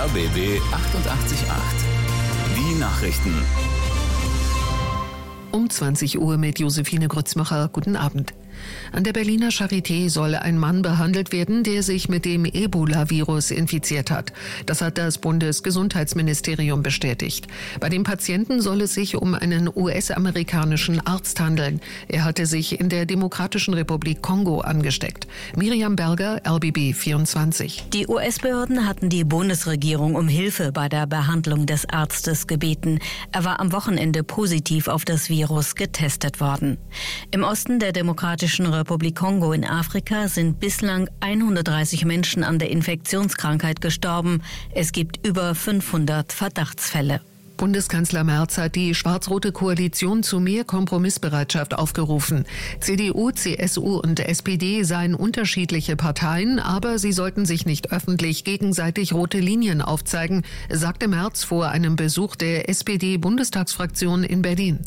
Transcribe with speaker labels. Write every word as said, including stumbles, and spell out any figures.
Speaker 1: R B B achtundachtzig Komma acht. Die Nachrichten.
Speaker 2: Um zwanzig Uhr mit Josephine Grützmacher. Guten Abend. An der Berliner Charité soll ein Mann behandelt werden, der sich mit dem Ebola-Virus infiziert hat. Das hat das Bundesgesundheitsministerium bestätigt. Bei dem Patienten soll es sich um einen U S-amerikanischen Arzt handeln. Er hatte sich in der Demokratischen Republik Kongo angesteckt. Miriam Berger, R B B vierundzwanzig.
Speaker 3: Die U S-Behörden hatten die Bundesregierung um Hilfe bei der Behandlung des Arztes gebeten. Er war am Wochenende positiv auf das Virus getestet worden. Im Osten der Demokratischen Republik Kongo in Afrika sind bislang hundertdreißig Menschen an der Infektionskrankheit gestorben. Es gibt über fünfhundert Verdachtsfälle.
Speaker 2: Bundeskanzler Merz hat die schwarz-rote Koalition zu mehr Kompromissbereitschaft aufgerufen. C D U, C S U und S P D seien unterschiedliche Parteien, aber sie sollten sich nicht öffentlich gegenseitig rote Linien aufzeigen, sagte Merz vor einem Besuch der S P D-Bundestagsfraktion in Berlin.